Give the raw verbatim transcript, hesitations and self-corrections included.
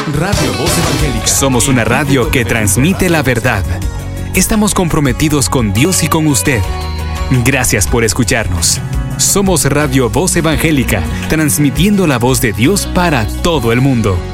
Radio Voz Evangélica. Somos una radio que transmite la verdad. Estamos comprometidos con Dios y con usted. Gracias por escucharnos. Somos Radio Voz Evangélica, transmitiendo la voz de Dios para todo el mundo.